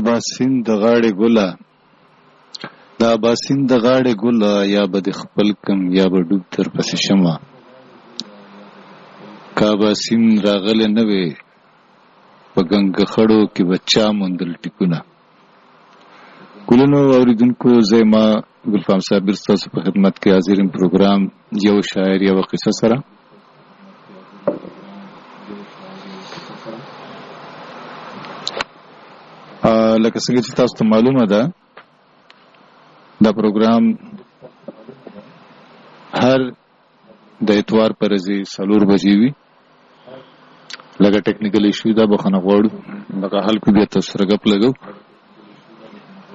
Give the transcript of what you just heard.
اباسین د غاړې ګله، د اباسین د غاړې ګله، یا به د خپل کم یا به ډوب در پسې شمه. که اباسین راغلی نه وې په ګنګه خړو کې به چا موندل ټیکونه. ګلونو اوریدونکو، زه ما ګلفام صابر ستاسو په خدمت کې حاضر یم. پروګرام یو شاعر یوه قصه سره. لکه څنګه چې تاسو ته معلومه ده، دا پروګرام هر د اتوار پر ورځې 4 بجې وي. لکه ټیکنیکل ایشو دا بخښنه غواړو، لکه حل کو بیا تاسو سره ګپ لګو.